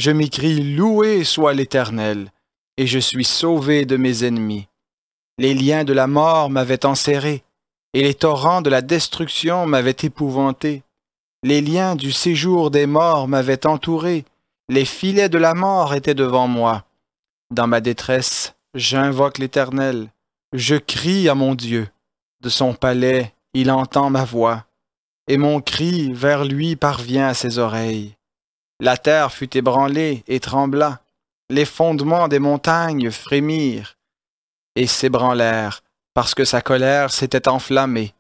Je m'écrie, loué soit l'Éternel, et je suis sauvé de mes ennemis. Les liens de la mort m'avaient enserré, et les torrents de la destruction m'avaient épouvanté. Les liens du séjour des morts m'avaient entouré, les filets de la mort étaient devant moi. Dans ma détresse, j'invoque l'Éternel, je crie à mon Dieu. De son palais, il entend ma voix, et mon cri vers lui parvient à ses oreilles. La terre fut ébranlée et trembla, les fondements des montagnes frémirent et s'ébranlèrent, parce que sa colère s'était enflammée.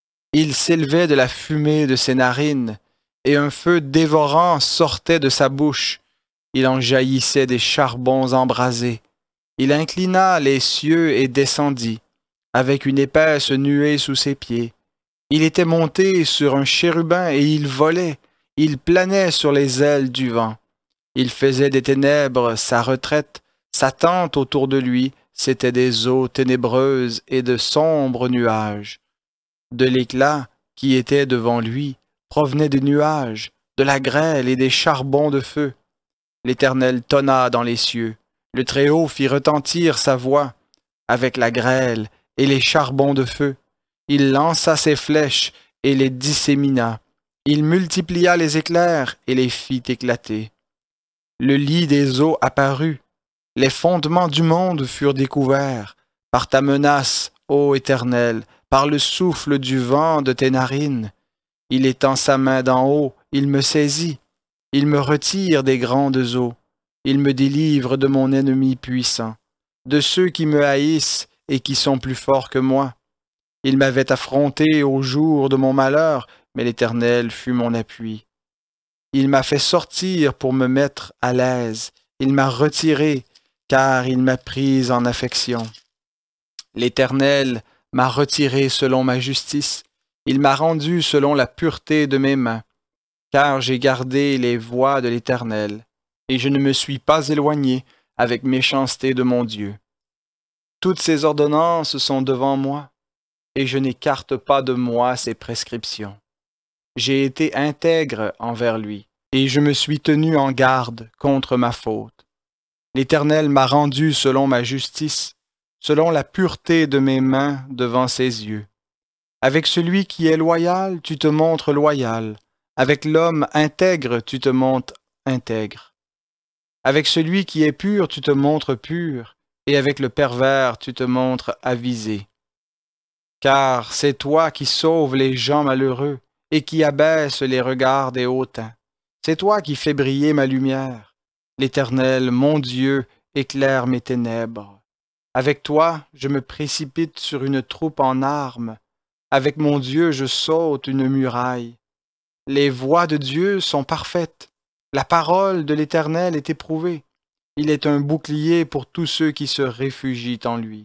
Il s'élevait de la fumée de ses narines, et un feu dévorant sortait de sa bouche. Il en jaillissait des charbons embrasés. Il inclina les cieux et descendit, avec une épaisse nuée sous ses pieds. Il était monté sur un chérubin et il volait. Il planait sur les ailes du vent. Il faisait des ténèbres sa retraite, sa tente autour de lui, c'étaient des eaux ténébreuses et de sombres nuages. De l'éclat qui était devant lui provenait des nuages, de la grêle et des charbons de feu. L'Éternel tonna dans les cieux. Le Très-Haut fit retentir sa voix avec la grêle et les charbons de feu. Il lança ses flèches et les dissémina. Il multiplia les éclairs et les fit éclater. Le lit des eaux apparut. Les fondements du monde furent découverts. Par ta menace, ô Éternel, par le souffle du vent de tes narines. Il étend sa main d'en haut, il me saisit. Il me retire des grandes eaux. Il me délivre de mon ennemi puissant, de ceux qui me haïssent et qui sont plus forts que moi. Il m'avait affronté au jour de mon malheur, mais l'Éternel fut mon appui. Il m'a fait sortir pour me mettre à l'aise. Il m'a retiré, car il m'a pris en affection. L'Éternel m'a retiré selon ma justice. Il m'a rendu selon la pureté de mes mains, car j'ai gardé les voies de l'Éternel, et je ne me suis pas éloigné avec méchanceté de mon Dieu. Toutes ses ordonnances sont devant moi, et je n'écarte pas de moi ses prescriptions. J'ai été intègre envers lui, et je me suis tenu en garde contre ma faute. L'Éternel m'a rendu selon ma justice, selon la pureté de mes mains devant ses yeux. Avec celui qui est loyal, tu te montres loyal. Avec l'homme intègre, tu te montres intègre. Avec celui qui est pur, tu te montres pur, et avec le pervers, tu te montres avisé. Car c'est toi qui sauves les gens malheureux, et qui abaisse les regards des hautains. C'est toi qui fais briller ma lumière. L'Éternel, mon Dieu, éclaire mes ténèbres. Avec toi, je me précipite sur une troupe en armes. Avec mon Dieu, je saute une muraille. Les voies de Dieu sont parfaites. La parole de l'Éternel est éprouvée. Il est un bouclier pour tous ceux qui se réfugient en lui.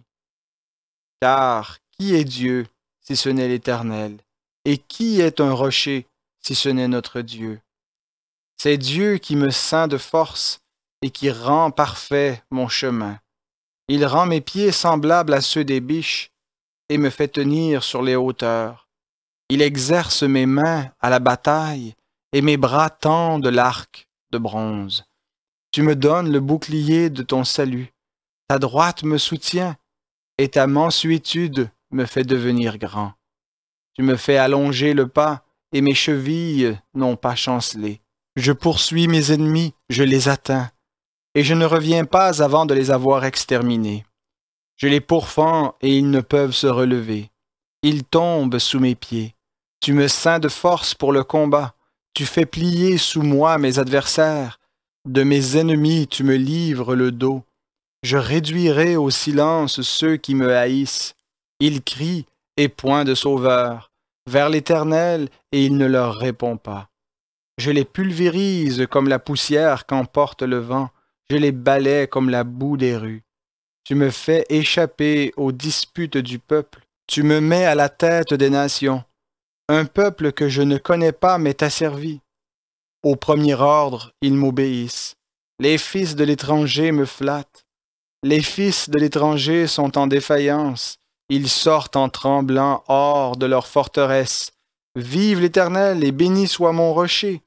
Car qui est Dieu si ce n'est l'Éternel? Et qui est un rocher si ce n'est notre Dieu? C'est Dieu qui me ceint de force et qui rend parfait mon chemin. Il rend mes pieds semblables à ceux des biches et me fait tenir sur les hauteurs. Il exerce mes mains à la bataille et mes bras tendent l'arc de bronze. Tu me donnes le bouclier de ton salut. Ta droite me soutient et ta mansuétude me fait devenir grand. Tu me fais allonger le pas et mes chevilles n'ont pas chancelé. Je poursuis mes ennemis, je les atteins, et je ne reviens pas avant de les avoir exterminés. Je les pourfends et ils ne peuvent se relever. Ils tombent sous mes pieds. Tu me ceins de force pour le combat. Tu fais plier sous moi mes adversaires. De mes ennemis, tu me livres le dos. Je réduirai au silence ceux qui me haïssent. Ils crient, et point de sauveur, vers l'Éternel, et il ne leur répond pas. Je les pulvérise comme la poussière qu'emporte le vent. Je les balaie comme la boue des rues. Tu me fais échapper aux disputes du peuple. Tu me mets à la tête des nations. Un peuple que je ne connais pas m'est asservi. Au premier ordre, ils m'obéissent. Les fils de l'étranger me flattent. Les fils de l'étranger sont en défaillance. Ils sortent en tremblant hors de leur forteresse. Vive l'Éternel et béni soit mon rocher.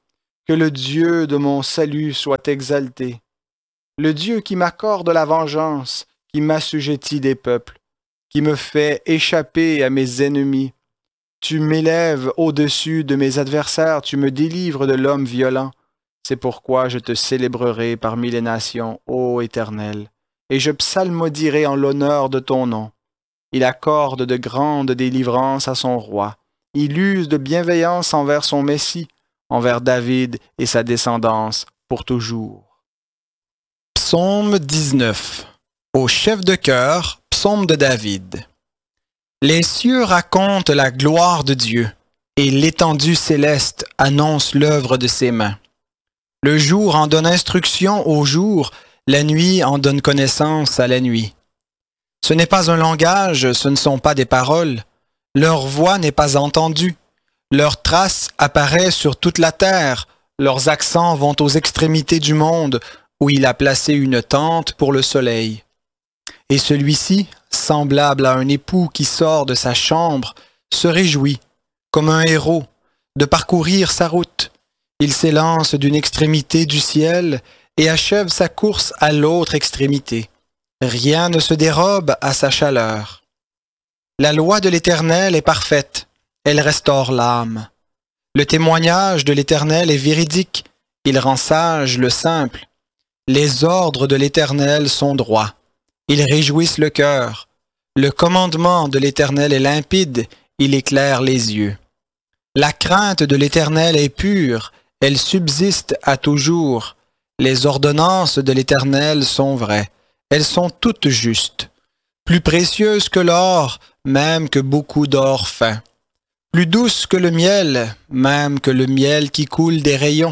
Que le Dieu de mon salut soit exalté. Le Dieu qui m'accorde la vengeance, qui m'assujettit des peuples, qui me fait échapper à mes ennemis. Tu m'élèves au-dessus de mes adversaires, tu me délivres de l'homme violent. C'est pourquoi je te célébrerai parmi les nations, ô Éternel, et je psalmodierai en l'honneur de ton nom. Il accorde de grandes délivrances à son roi. Il use de bienveillance envers son Messie, envers David et sa descendance pour toujours. Psaume 19. Au chef de chœur, psaume de David. Les cieux racontent la gloire de Dieu, et l'étendue céleste annonce l'œuvre de ses mains. Le jour en donne instruction au jour, la nuit en donne connaissance à la nuit. Ce n'est pas un langage, ce ne sont pas des paroles. Leur voix n'est pas entendue. Leurs traces apparaissent sur toute la terre. Leurs accents vont aux extrémités du monde, où il a placé une tente pour le soleil. Et celui-ci, semblable à un époux qui sort de sa chambre, se réjouit, comme un héros, de parcourir sa route. Il s'élance d'une extrémité du ciel et achève sa course à l'autre extrémité. Rien ne se dérobe à sa chaleur. La loi de l'Éternel est parfaite, elle restaure l'âme. Le témoignage de l'Éternel est véridique, il rend sage le simple. Les ordres de l'Éternel sont droits, ils réjouissent le cœur. Le commandement de l'Éternel est limpide, il éclaire les yeux. La crainte de l'Éternel est pure, elle subsiste à toujours. Les ordonnances de l'Éternel sont vraies, elles sont toutes justes. Plus précieuses que l'or, même que beaucoup d'or fin. Plus douces que le miel, même que le miel qui coule des rayons.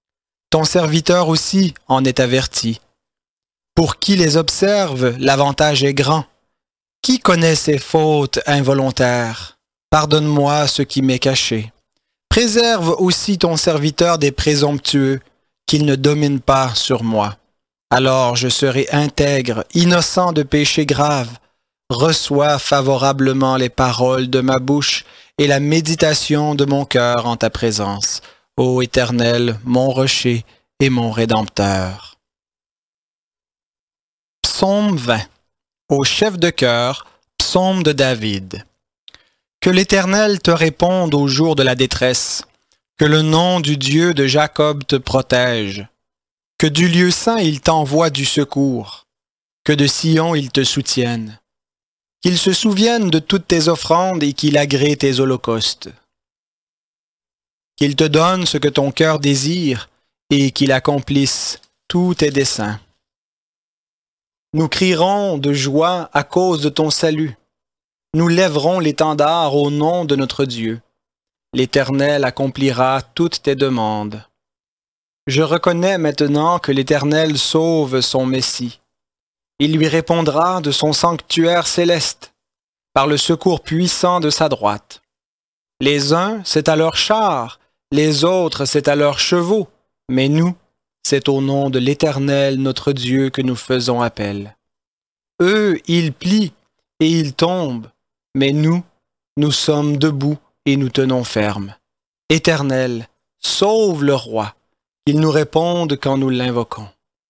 Ton serviteur aussi en est averti. Pour qui les observe, l'avantage est grand. Qui connaît ses fautes involontaires? Pardonne-moi ce qui m'est caché. Préserve aussi ton serviteur des présomptueux, qu'il ne domine pas sur moi. Alors je serai intègre, innocent de péché grave. Reçois favorablement les paroles de ma bouche et la méditation de mon cœur en ta présence, ô Éternel, mon rocher et mon Rédempteur. Psaume 20. Au chef de chœur, psaume de David. Que l'Éternel te réponde au jour de la détresse, que le nom du Dieu de Jacob te protège, que du lieu saint il t'envoie du secours, que de Sion il te soutienne, qu'il se souvienne de toutes tes offrandes et qu'il agrée tes holocaustes, qu'il te donne ce que ton cœur désire et qu'il accomplisse tous tes desseins. Nous crierons de joie à cause de ton salut. Nous lèverons l'étendard au nom de notre Dieu. L'Éternel accomplira toutes tes demandes. Je reconnais maintenant que l'Éternel sauve son Messie. Il lui répondra de son sanctuaire céleste, par le secours puissant de sa droite. Les uns, c'est à leurs chars, les autres, c'est à leurs chevaux, mais nous, c'est au nom de l'Éternel notre Dieu que nous faisons appel. Eux, ils plient et ils tombent, mais nous, nous sommes debout et nous tenons ferme. Éternel, sauve le roi, qu'il nous réponde quand nous l'invoquons.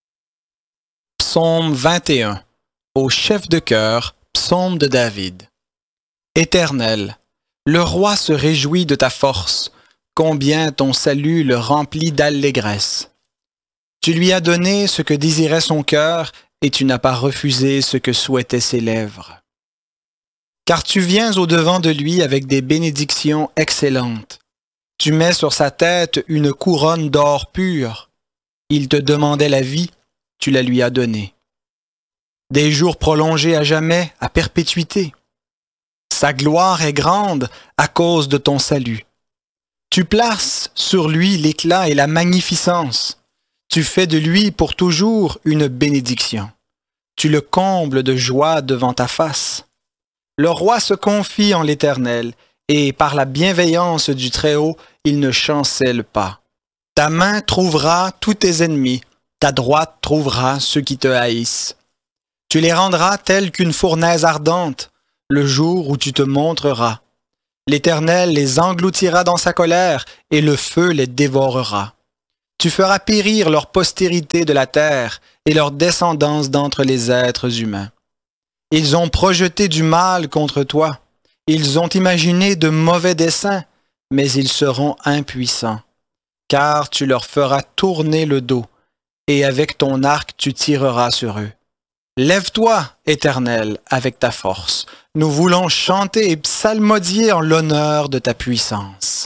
Psaume 21. Au chef de chœur, psaume de David. Éternel, le roi se réjouit de ta force, combien ton salut le remplit d'allégresse. Tu lui as donné ce que désirait son cœur, et tu n'as pas refusé ce que souhaitaient ses lèvres. Car tu viens au-devant de lui avec des bénédictions excellentes. Tu mets sur sa tête une couronne d'or pur. Il te demandait la vie, tu la lui as donnée. Des jours prolongés à jamais, à perpétuité. Sa gloire est grande à cause de ton salut. Tu places sur lui l'éclat et la magnificence. Tu fais de lui pour toujours une bénédiction. Tu le combles de joie devant ta face. Le roi se confie en l'Éternel, et par la bienveillance du Très-Haut, il ne chancelle pas. Ta main trouvera tous tes ennemis, ta droite trouvera ceux qui te haïssent. Tu les rendras tels qu'une fournaise ardente, le jour où tu te montreras. L'Éternel les engloutira dans sa colère, et le feu les dévorera. Tu feras périr leur postérité de la terre et leur descendance d'entre les êtres humains. Ils ont projeté du mal contre toi. Ils ont imaginé de mauvais desseins, mais ils seront impuissants, car tu leur feras tourner le dos, et avec ton arc tu tireras sur eux. Lève-toi, Éternel, avec ta force. Nous voulons chanter et psalmodier en l'honneur de ta puissance.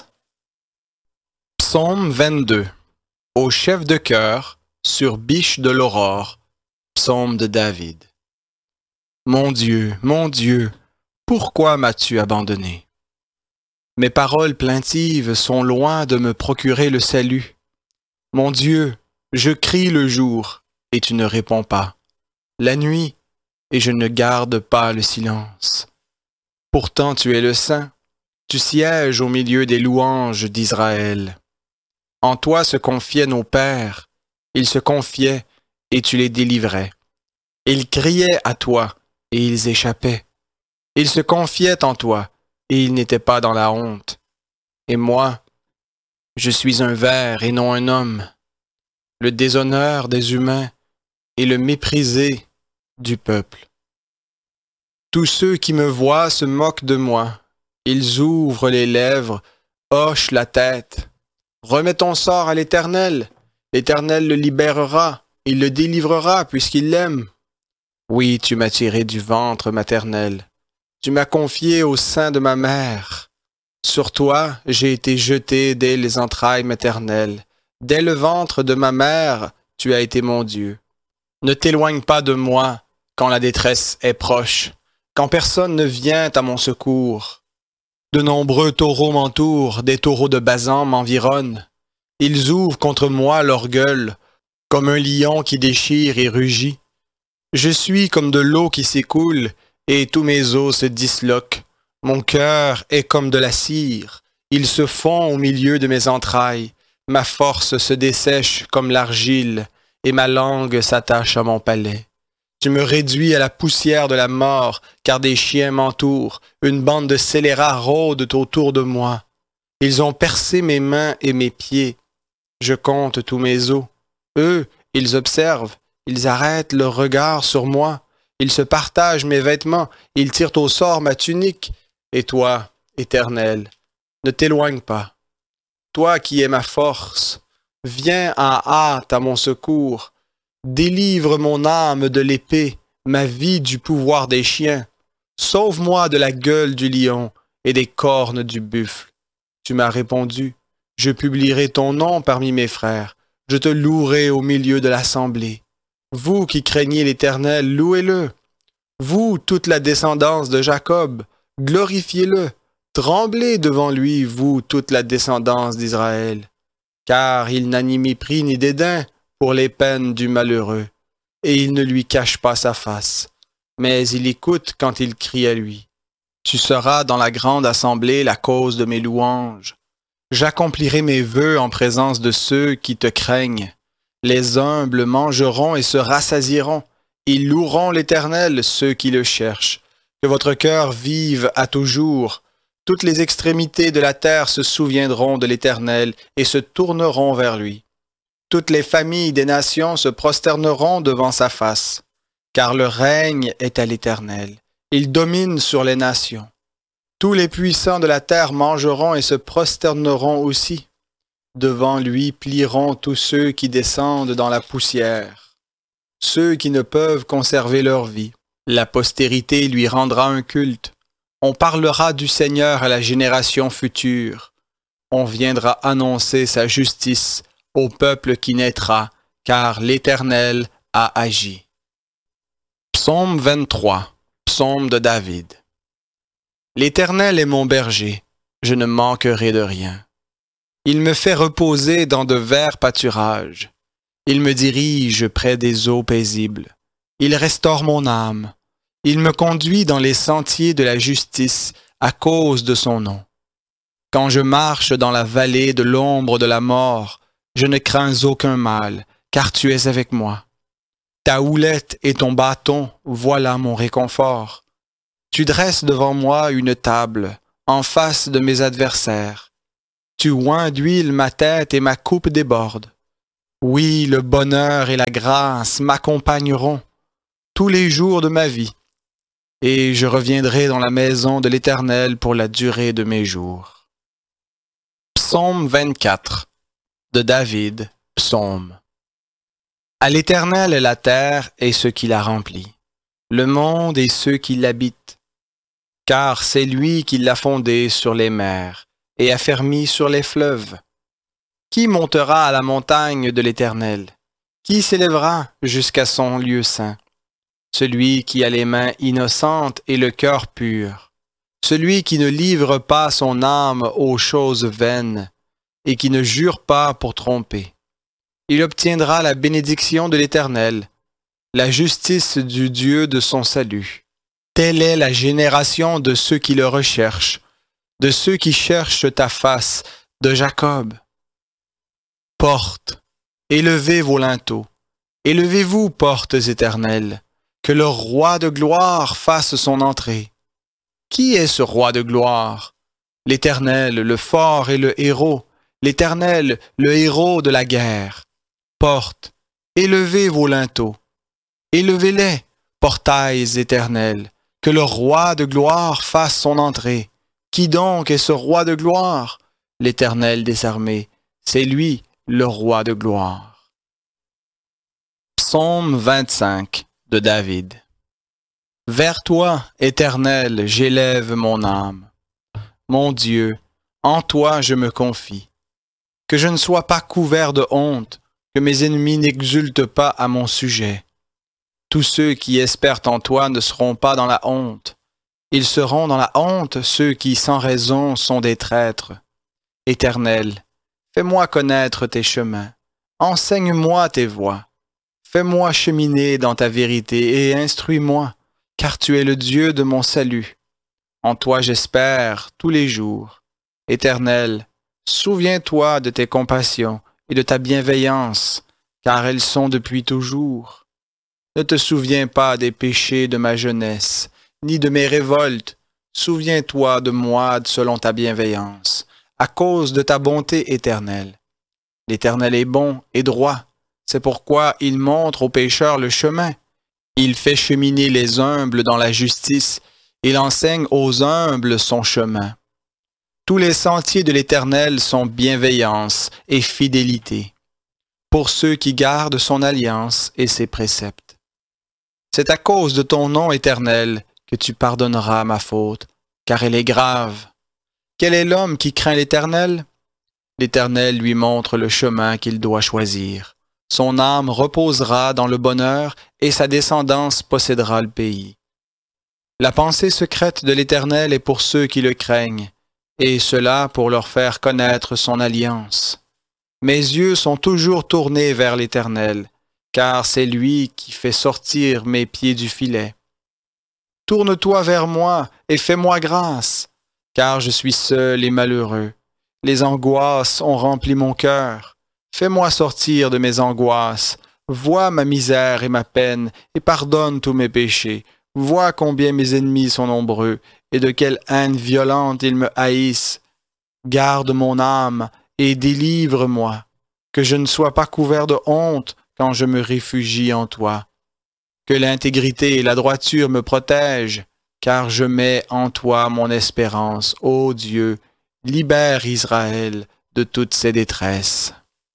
Psaume 22. Au chef de chœur, sur Biche de l'aurore, psaume de David. Mon Dieu, pourquoi m'as-tu abandonné? Mes paroles plaintives sont loin de me procurer le salut. Mon Dieu, je crie le jour, et tu ne réponds pas. La nuit, et je ne garde pas le silence. Pourtant tu es le Saint, tu sièges au milieu des louanges d'Israël. En toi se confiaient nos pères, ils se confiaient, et tu les délivrais. Ils criaient à toi, et ils échappaient. Ils se confiaient en toi, et ils n'étaient pas dans la honte. Et moi, je suis un ver et non un homme, le déshonneur des humains et le méprisé du peuple. Tous ceux qui me voient se moquent de moi. Ils ouvrent les lèvres, hochent la tête. Remets ton sort à l'Éternel. L'Éternel le libérera, il le délivrera puisqu'il l'aime. Oui, tu m'as tiré du ventre maternel. Tu m'as confié au sein de ma mère. Sur toi, j'ai été jeté dès les entrailles maternelles. Dès le ventre de ma mère, tu as été mon Dieu. Ne t'éloigne pas de moi quand la détresse est proche, quand personne ne vient à mon secours. De nombreux taureaux m'entourent, des taureaux de Basan m'environnent. Ils ouvrent contre moi leur gueule, comme un lion qui déchire et rugit. Je suis comme de l'eau qui s'écoule, et tous mes os se disloquent. Mon cœur est comme de la cire, il se fond au milieu de mes entrailles. Ma force se dessèche comme l'argile, et ma langue s'attache à mon palais. Tu me réduis à la poussière de la mort, car des chiens m'entourent, une bande de scélérats rôdent autour de moi. Ils ont percé mes mains et mes pieds. Je compte tous mes os. Eux, ils observent, ils arrêtent leur regard sur moi. Ils se partagent mes vêtements, ils tirent au sort ma tunique. Et toi, Éternel, ne t'éloigne pas. Toi qui es ma force, viens en hâte à mon secours. Délivre mon âme de l'épée, ma vie du pouvoir des chiens. Sauve-moi de la gueule du lion et des cornes du buffle. Tu m'as répondu, je publierai ton nom parmi mes frères. Je te louerai au milieu de l'assemblée. Vous qui craignez l'Éternel, louez-le. Vous, toute la descendance de Jacob, glorifiez-le. Tremblez devant lui, vous, toute la descendance d'Israël. Car il n'a ni mépris ni dédain pour les peines du malheureux, et il ne lui cache pas sa face, mais il écoute quand il crie à lui. Tu seras dans la grande assemblée la cause de mes louanges. J'accomplirai mes vœux en présence de ceux qui te craignent. Les humbles mangeront et se rassasieront. Ils loueront l'Éternel, ceux qui le cherchent. Que votre cœur vive à toujours. Toutes les extrémités de la terre se souviendront de l'Éternel et se tourneront vers lui. Toutes les familles des nations se prosterneront devant sa face, car le règne est à l'Éternel. Il domine sur les nations. Tous les puissants de la terre mangeront et se prosterneront aussi. Devant lui plieront tous ceux qui descendent dans la poussière, ceux qui ne peuvent conserver leur vie. La postérité lui rendra un culte. On parlera du Seigneur à la génération future. On viendra annoncer sa justice au peuple qui naîtra, car l'Éternel a agi. Psaume 23, psaume de David. L'Éternel est mon berger, je ne manquerai de rien. Il me fait reposer dans de verts pâturages. Il me dirige près des eaux paisibles. Il restaure mon âme. Il me conduit dans les sentiers de la justice à cause de son nom. Quand je marche dans la vallée de l'ombre de la mort, je ne crains aucun mal, car tu es avec moi. Ta houlette et ton bâton, voilà mon réconfort. Tu dresses devant moi une table, en face de mes adversaires. Tu oins d'huile ma tête et ma coupe déborde. Oui, le bonheur et la grâce m'accompagneront tous les jours de ma vie, et je reviendrai dans la maison de l'Éternel pour la durée de mes jours. Psaume 24 de David, psaume. À l'Éternel est la terre et ce qui la remplit, le monde et ceux qui l'habitent. Car c'est lui qui l'a fondée sur les mers et affermi sur les fleuves. Qui montera à la montagne de l'Éternel? Qui s'élèvera jusqu'à son lieu saint? Celui qui a les mains innocentes et le cœur pur, celui qui ne livre pas son âme aux choses vaines et qui ne jure pas pour tromper. Il obtiendra la bénédiction de l'Éternel, la justice du Dieu de son salut. Telle est la génération de ceux qui le recherchent, de ceux qui cherchent ta face, de Jacob. Portes, élevez vos linteaux, élevez-vous, portes éternelles, que le roi de gloire fasse son entrée. Qui est ce roi de gloire? L'Éternel, le fort et le héros, l'Éternel, le héros de la guerre. Portes, élevez vos linteaux, élevez-les, portails éternels, que le roi de gloire fasse son entrée. Qui donc est ce roi de gloire? L'Éternel des armées, c'est lui le roi de gloire. Psaume 25 de David. Vers toi, Éternel, j'élève mon âme. Mon Dieu, en toi je me confie. Que je ne sois pas couvert de honte, que mes ennemis n'exultent pas à mon sujet. Tous ceux qui espèrent en toi ne seront pas dans la honte. Ils seront dans la honte ceux qui sans raison sont des traîtres. Éternel, fais-moi connaître tes chemins. Enseigne-moi tes voies. Fais-moi cheminer dans ta vérité et instruis-moi, car tu es le Dieu de mon salut. En toi j'espère tous les jours. Éternel, souviens-toi de tes compassions et de ta bienveillance, car elles sont depuis toujours. Ne te souviens pas des péchés de ma jeunesse, ni de mes révoltes. Souviens-toi de moi selon ta bienveillance, à cause de ta bonté éternelle. L'Éternel est bon et droit, c'est pourquoi il montre aux pécheurs le chemin. Il fait cheminer les humbles dans la justice, il enseigne aux humbles son chemin. Tous les sentiers de l'Éternel sont bienveillance et fidélité, pour ceux qui gardent son alliance et ses préceptes. C'est à cause de ton nom éternel que tu pardonneras ma faute, car elle est grave. Quel est l'homme qui craint l'Éternel? L'Éternel lui montre le chemin qu'il doit choisir. Son âme reposera dans le bonheur et sa descendance possédera le pays. La pensée secrète de l'Éternel est pour ceux qui le craignent, et cela pour leur faire connaître son alliance. Mes yeux sont toujours tournés vers l'Éternel, car c'est lui qui fait sortir mes pieds du filet. Tourne-toi vers moi et fais-moi grâce, car je suis seul et malheureux. Les angoisses ont rempli mon cœur. Fais-moi sortir de mes angoisses. Vois ma misère et ma peine, et pardonne tous mes péchés. Vois combien mes ennemis sont nombreux, et de quelle haine violente ils me haïssent. Garde mon âme, et délivre-moi, que je ne sois pas couvert de honte quand je me réfugie en toi. Que l'intégrité et la droiture me protègent, car je mets en toi mon espérance. Ô Dieu, libère Israël de toutes ses détresses.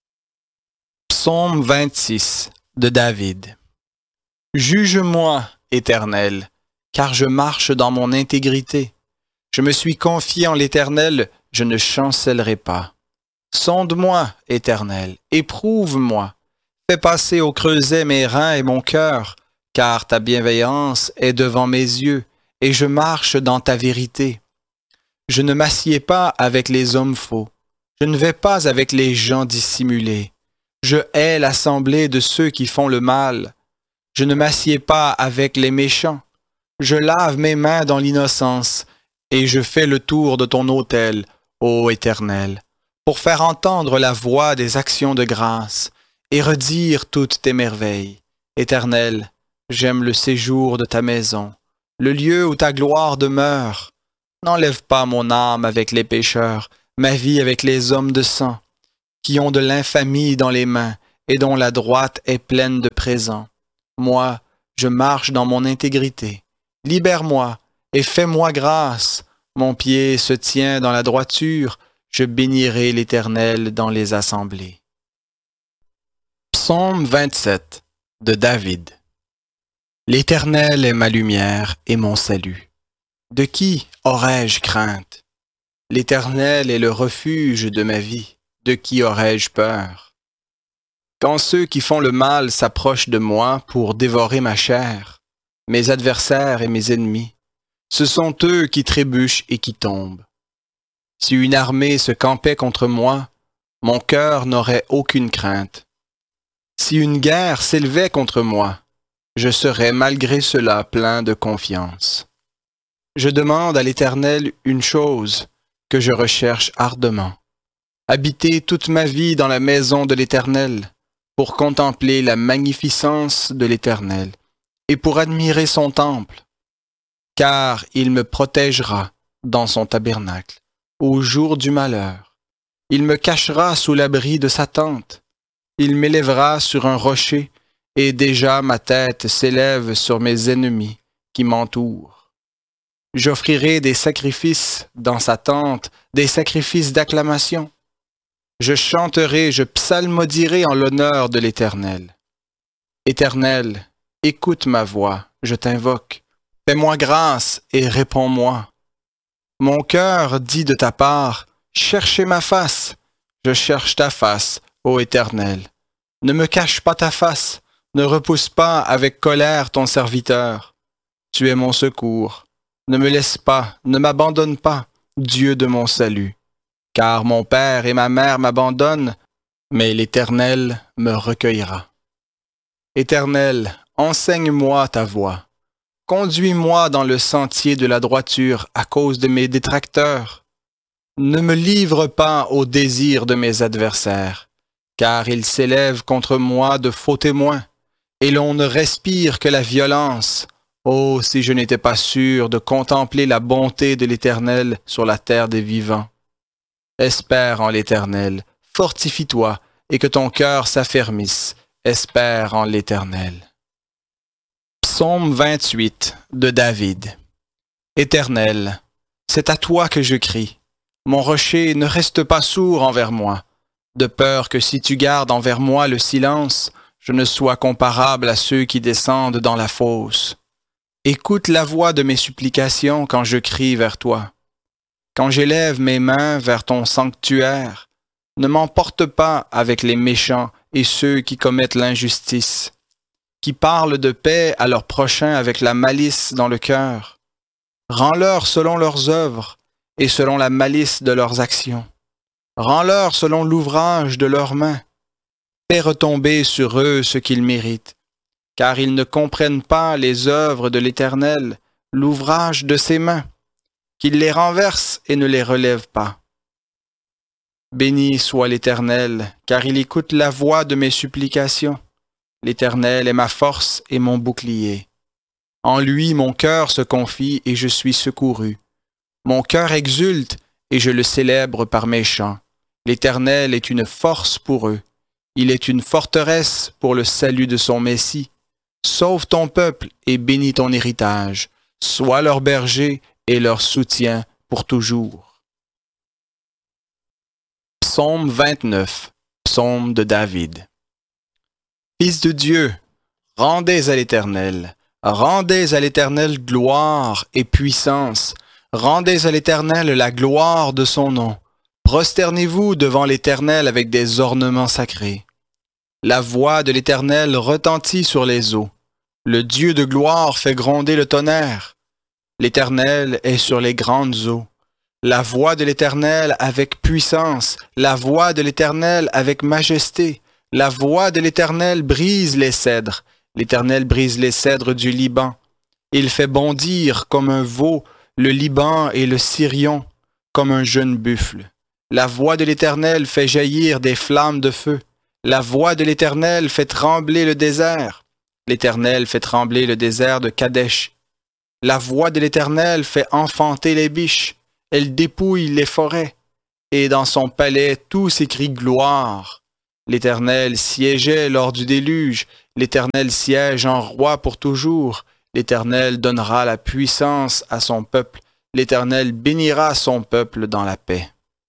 Psaume 26 de David. Juge-moi, Éternel, car je marche dans mon intégrité. Je me suis confié en l'Éternel, je ne chancellerai pas. Sonde-moi, Éternel, éprouve-moi. Fais passer au creuset mes reins et mon cœur, car ta bienveillance est devant mes yeux, et je marche dans ta vérité. Je ne m'assieds pas avec les hommes faux. Je ne vais pas avec les gens dissimulés. Je hais l'assemblée de ceux qui font le mal. Je ne m'assieds pas avec les méchants. Je lave mes mains dans l'innocence, et je fais le tour de ton autel, ô Éternel, pour faire entendre la voix des actions de grâce, et redire toutes tes merveilles. Éternel, j'aime le séjour de ta maison, le lieu où ta gloire demeure. N'enlève pas mon âme avec les pécheurs, ma vie avec les hommes de sang, qui ont de l'infamie dans les mains et dont la droite est pleine de présents. Moi, je marche dans mon intégrité. Libère-moi et fais-moi grâce. Mon pied se tient dans la droiture. Je bénirai l'Éternel dans les assemblées. Psaume 27 de David. L'Éternel est ma lumière et mon salut. De qui aurais-je crainte? L'Éternel est le refuge de ma vie. De qui aurais-je peur? Quand ceux qui font le mal s'approchent de moi pour dévorer ma chair, mes adversaires et mes ennemis, ce sont eux qui trébuchent et qui tombent. Si une armée se campait contre moi, mon cœur n'aurait aucune crainte. Si une guerre s'élevait contre moi, je serais malgré cela plein de confiance. Je demande à l'Éternel une chose que je recherche ardemment. Habiter toute ma vie dans la maison de l'Éternel, pour contempler la magnificence de l'Éternel et pour admirer son temple, car il me protégera dans son tabernacle au jour du malheur. Il me cachera sous l'abri de sa tente. Il m'élèvera sur un rocher, et déjà ma tête s'élève sur mes ennemis qui m'entourent. J'offrirai des sacrifices dans sa tente, des sacrifices d'acclamation. Je chanterai, je psalmodierai en l'honneur de l'Éternel. Éternel, écoute ma voix, je t'invoque. Fais-moi grâce et réponds-moi. Mon cœur dit de ta part, cherchez ma face. Je cherche ta face, ô Éternel. Ne me cache pas ta face, ne repousse pas avec colère ton serviteur. Tu es mon secours. Ne me laisse pas, ne m'abandonne pas, Dieu de mon salut. Car mon père et ma mère m'abandonnent, mais l'Éternel me recueillera. Éternel, enseigne-moi ta voie. Conduis-moi dans le sentier de la droiture à cause de mes détracteurs. Ne me livre pas au désir de mes adversaires, car ils s'élèvent contre moi de faux témoins, et l'on ne respire que la violence. Oh, si je n'étais pas sûr de contempler la bonté de l'Éternel sur la terre des vivants. Espère en l'Éternel, fortifie-toi, et que ton cœur s'affermisse. Espère en l'Éternel. Psaume 28 de David. Éternel, c'est à toi que je crie. Mon rocher, ne reste pas sourd envers moi, de peur que si tu gardes envers moi le silence, je ne sois comparable à ceux qui descendent dans la fosse. Écoute la voix de mes supplications quand je crie vers toi. Quand j'élève mes mains vers ton sanctuaire, ne m'emporte pas avec les méchants et ceux qui commettent l'injustice, qui parlent de paix à leurs prochains avec la malice dans le cœur. Rends-leur selon leurs œuvres et selon la malice de leurs actions. Rends-leur selon l'ouvrage de leurs mains. Fais retomber sur eux ce qu'ils méritent, car ils ne comprennent pas les œuvres de l'Éternel, l'ouvrage de ses mains, qu'il les renverse et ne les relève pas. Béni soit l'Éternel, car il écoute la voix de mes supplications. L'Éternel est ma force et mon bouclier. En lui mon cœur se confie et je suis secouru. Mon cœur exulte et je le célèbre par mes chants. L'Éternel est une force pour eux. Il est une forteresse pour le salut de son Messie. Sauve ton peuple et bénis ton héritage. Sois leur berger et leur soutien pour toujours. Psaume 29, psaume de David. Fils de Dieu, rendez à l'Éternel gloire et puissance. Rendez à l'Éternel la gloire de son nom. Prosternez-vous devant l'Éternel avec des ornements sacrés. La voix de l'Éternel retentit sur les eaux. Le Dieu de gloire fait gronder le tonnerre. L'Éternel est sur les grandes eaux. La voix de l'Éternel avec puissance, la voix de l'Éternel avec majesté. La voix de l'Éternel brise les cèdres. L'Éternel brise les cèdres du Liban. Il fait bondir comme un veau le Liban et le Sirion, comme un jeune buffle. La voix de l'Éternel fait jaillir des flammes de feu. La voix de l'Éternel fait trembler le désert. L'Éternel fait trembler le désert de Kadesh. La voix de l'Éternel fait enfanter les biches. Elle dépouille les forêts. Et dans son palais, tout s'écrie gloire. L'Éternel siégeait lors du déluge. L'Éternel siège en roi pour toujours. L'Éternel donnera la puissance à son peuple. L'Éternel bénira son peuple dans la paix.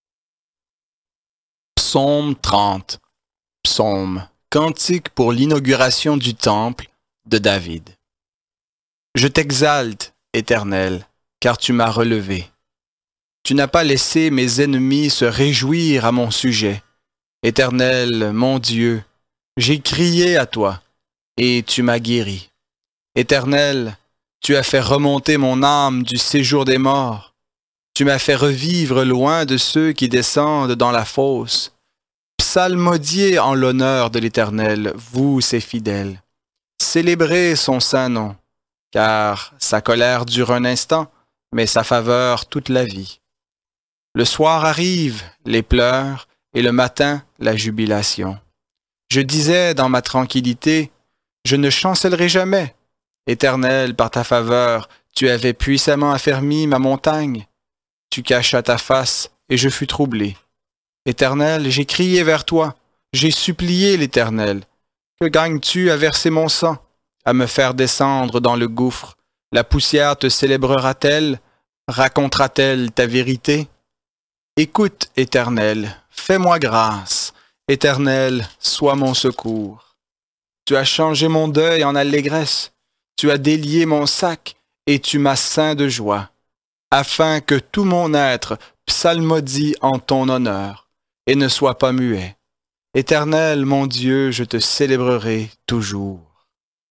Psaume 30. Psaume, cantique pour l'inauguration du temple de David. Je t'exalte, Éternel, car tu m'as relevé. Tu n'as pas laissé mes ennemis se réjouir à mon sujet. Éternel, mon Dieu, j'ai crié à toi, et tu m'as guéri. Éternel, tu as fait remonter mon âme du séjour des morts. Tu m'as fait revivre loin de ceux qui descendent dans la fosse. Psalmodiez en l'honneur de l'Éternel, vous ses fidèles. Célébrez son saint nom, car sa colère dure un instant, mais sa faveur toute la vie. Le soir arrive, les pleurs, et le matin, la jubilation. Je disais dans ma tranquillité, je ne chancellerai jamais. Éternel, par ta faveur, tu avais puissamment affermi ma montagne. Tu cachas ta face, et je fus troublé. Éternel, j'ai crié vers toi, j'ai supplié l'Éternel. Que gagnes-tu à verser mon sang, à me faire descendre dans le gouffre? La poussière te célébrera-t-elle? Racontera-t-elle ta vérité? Écoute, Éternel, fais-moi grâce. Éternel, sois mon secours. Tu as changé mon deuil en allégresse. Tu as délié mon sac, et tu m'as ceint de joie, afin que tout mon être psalmodie en ton honneur, et ne soit pas muet. Éternel, mon Dieu, je te célébrerai toujours.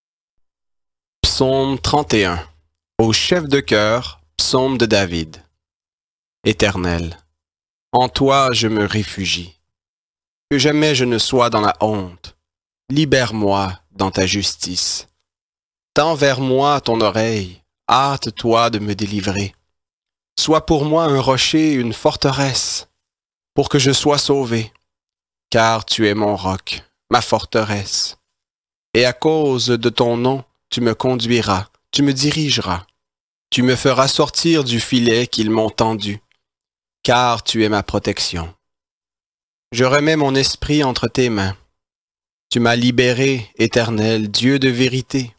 Psaume 31. Au chef de chœur, psaume de David. Éternel, en toi je me réfugie. Que jamais je ne sois dans la honte. Libère-moi dans ta justice. Tends vers moi ton oreille, hâte-toi de me délivrer. Sois pour moi un rocher, une forteresse, pour que je sois sauvé, car tu es mon roc, ma forteresse. Et à cause de ton nom, tu me conduiras, tu me dirigeras. Tu me feras sortir du filet qu'ils m'ont tendu, car tu es ma protection. Je remets mon esprit entre tes mains. Tu m'as libéré, Éternel, Dieu de vérité.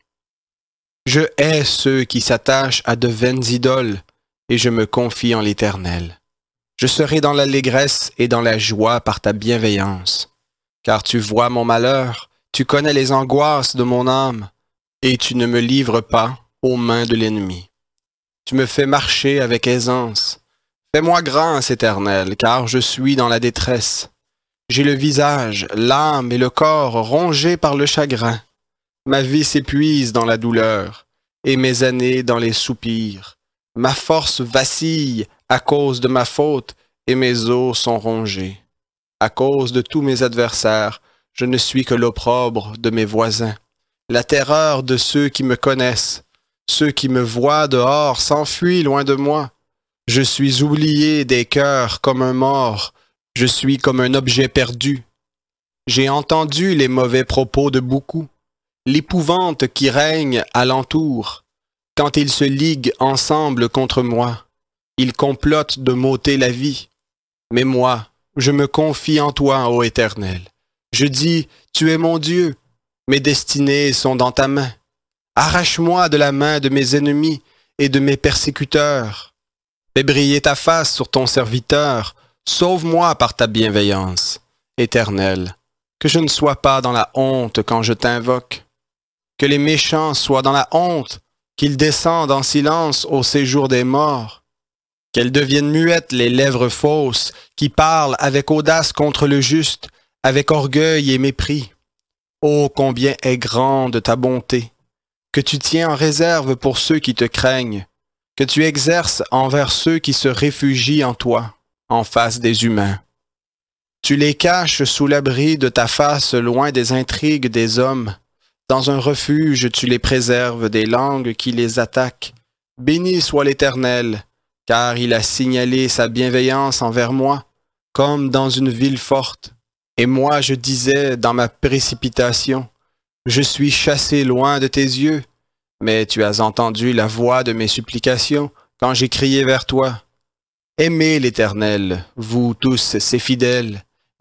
Je hais ceux qui s'attachent à de vaines idoles, et je me confie en l'Éternel. Je serai dans l'allégresse et dans la joie par ta bienveillance, car tu vois mon malheur, tu connais les angoisses de mon âme, et tu ne me livres pas aux mains de l'ennemi. Tu me fais marcher avec aisance. Fais-moi grâce, Éternel, car je suis dans la détresse. J'ai le visage, l'âme et le corps rongés par le chagrin. Ma vie s'épuise dans la douleur, et mes années dans les soupirs. Ma force vacille à cause de ma faute, et mes os sont rongés. À cause de tous mes adversaires, je ne suis que l'opprobre de mes voisins, la terreur de ceux qui me connaissent. Ceux qui me voient dehors s'enfuient loin de moi. Je suis oublié des cœurs comme un mort, je suis comme un objet perdu. J'ai entendu les mauvais propos de beaucoup, l'épouvante qui règne alentour. Quand ils se liguent ensemble contre moi, ils complotent de m'ôter la vie. Mais moi, je me confie en toi, ô Éternel. Je dis, tu es mon Dieu, mes destinées sont dans ta main. Arrache-moi de la main de mes ennemis et de mes persécuteurs. Fais briller ta face sur ton serviteur, sauve-moi par ta bienveillance, Éternel, que je ne sois pas dans la honte quand je t'invoque. Que les méchants soient dans la honte, qu'ils descendent en silence au séjour des morts. Qu'elles deviennent muettes les lèvres fausses, qui parlent avec audace contre le juste, avec orgueil et mépris. Ô combien est grande ta bonté, que tu tiens en réserve pour ceux qui te craignent, que tu exerces envers ceux qui se réfugient en toi, en face des humains. Tu les caches sous l'abri de ta face loin des intrigues des hommes. Dans un refuge, tu les préserves des langues qui les attaquent. Béni soit l'Éternel, car il a signalé sa bienveillance envers moi, comme dans une ville forte. Et moi, je disais dans ma précipitation, je suis chassé loin de tes yeux, mais tu as entendu la voix de mes supplications quand j'ai crié vers toi. Aimez l'Éternel, vous tous ses fidèles,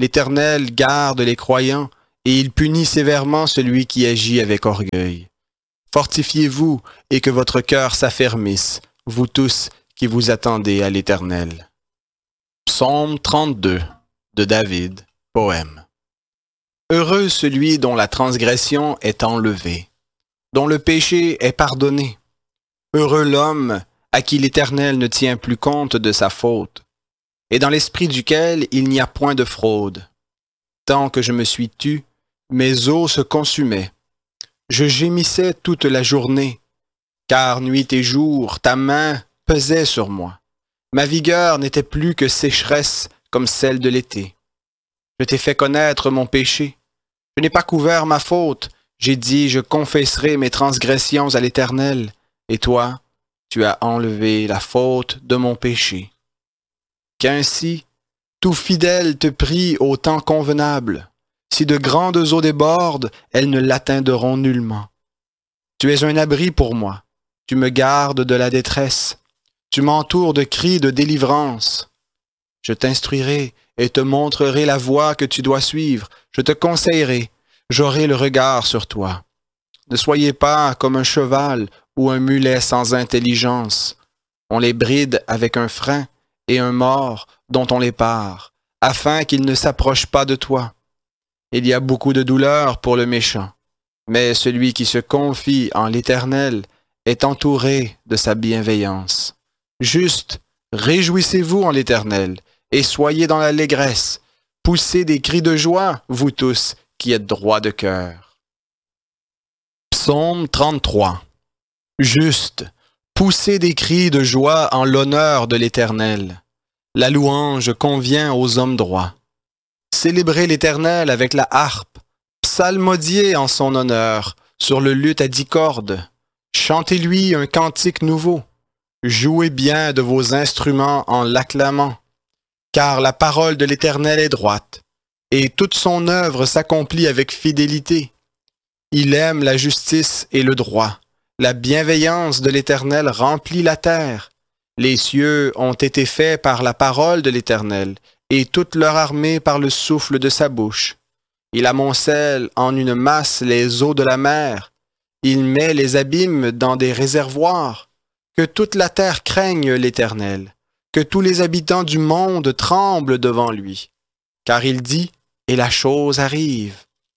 l'Éternel garde les croyants, et il punit sévèrement celui qui agit avec orgueil. Fortifiez-vous, et que votre cœur s'affermisse, vous tous qui vous attendez à l'Éternel. Psaume 32 de David, poème. Heureux celui dont la transgression est enlevée, dont le péché est pardonné. Heureux l'homme à qui l'Éternel ne tient plus compte de sa faute, et dans l'esprit duquel il n'y a point de fraude. Tant que je me suis tu, mes os se consumaient. Je gémissais toute la journée, car nuit et jour, ta main pesait sur moi. Ma vigueur n'était plus que sécheresse comme celle de l'été. Je t'ai fait connaître mon péché. Je n'ai pas couvert ma faute. J'ai dit, je confesserai mes transgressions à l'Éternel. Et toi, tu as enlevé la faute de mon péché. Qu'ainsi, tout fidèle te prie au temps convenable. Si de grandes eaux débordent, elles ne l'atteindront nullement. Tu es un abri pour moi. Tu me gardes de la détresse. Tu m'entoures de cris de délivrance. Je t'instruirai et te montrerai la voie que tu dois suivre. Je te conseillerai. J'aurai le regard sur toi. Ne soyez pas comme un cheval ou un mulet sans intelligence. On les bride avec un frein et un mors dont on les pare, afin qu'ils ne s'approchent pas de toi. Il y a beaucoup de douleur pour le méchant, mais celui qui se confie en l'Éternel est entouré de sa bienveillance. Juste, réjouissez-vous en l'Éternel, et soyez dans l'allégresse. Poussez des cris de joie, vous tous qui êtes droits de cœur. Psaume 33. Juste, poussez des cris de joie en l'honneur de l'Éternel. La louange convient aux hommes droits. Célébrez l'Éternel avec la harpe, psalmodiez en son honneur sur le luth à 10 cordes. Chantez-lui un cantique nouveau. Jouez bien de vos instruments en l'acclamant, car la parole de l'Éternel est droite, et toute son œuvre s'accomplit avec fidélité. Il aime la justice et le droit. La bienveillance de l'Éternel remplit la terre. Les cieux ont été faits par la parole de l'Éternel, et toute leur armée par le souffle de sa bouche. Il amoncelle en une masse les eaux de la mer. Il met les abîmes dans des réservoirs. Que toute la terre craigne l'Éternel. Que tous les habitants du monde tremblent devant lui. Car il dit, et la chose arrive.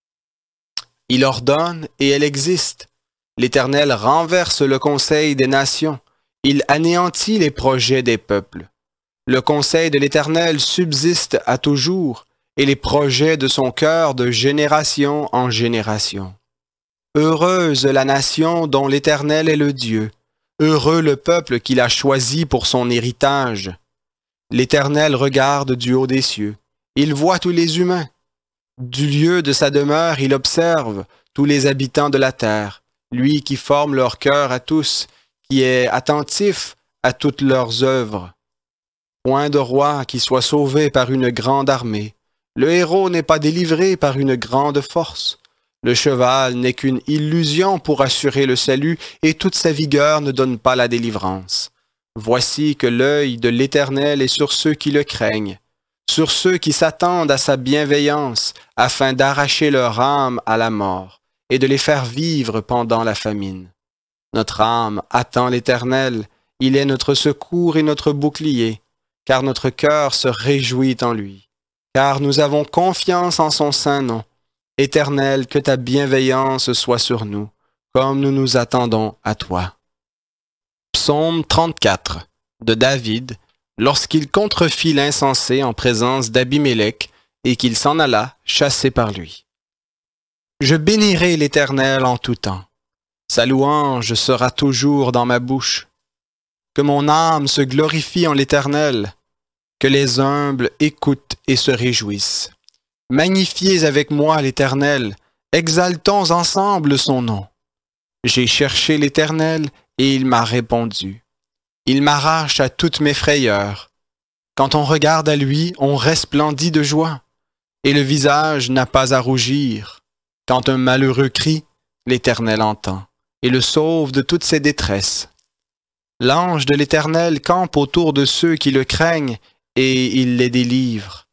Il ordonne, et elle existe. L'Éternel renverse le conseil des nations. Il anéantit les projets des peuples. Le conseil de l'Éternel subsiste à toujours, et les projets de son cœur de génération en génération. Heureuse la nation dont l'Éternel est le Dieu. Heureux le peuple qu'il a choisi pour son héritage. L'Éternel regarde du haut des cieux. Il voit tous les humains. Du lieu de sa demeure, il observe tous les habitants de la terre, lui qui forme leur cœur à tous, qui est attentif à toutes leurs œuvres. Point de roi qui soit sauvé par une grande armée. Le héros n'est pas délivré par une grande force. Le cheval n'est qu'une illusion pour assurer le salut, et toute sa vigueur ne donne pas la délivrance. Voici que l'œil de l'Éternel est sur ceux qui le craignent, sur ceux qui s'attendent à sa bienveillance, afin d'arracher leur âme à la mort, et de les faire vivre pendant la famine. Notre âme attend l'Éternel, il est notre secours et notre bouclier, car notre cœur se réjouit en lui, car nous avons confiance en son saint nom. Éternel, que ta bienveillance soit sur nous, comme nous nous attendons à toi. Psaume 34 de David, lorsqu'il contrefit l'insensé en présence d'Abimélec et qu'il s'en alla chassé par lui. Je bénirai l'Éternel en tout temps. Sa louange sera toujours dans ma bouche. Que mon âme se glorifie en l'Éternel, que les humbles écoutent et se réjouissent. Magnifiez avec moi l'Éternel, exaltons ensemble son nom. J'ai cherché l'Éternel et il m'a répondu. Il m'arrache à toutes mes frayeurs. Quand on regarde à lui, on resplendit de joie, et le visage n'a pas à rougir. Quand un malheureux crie, l'Éternel entend, et le sauve de toutes ses détresses. L'ange de l'Éternel campe autour de ceux qui le craignent, et il les délivre.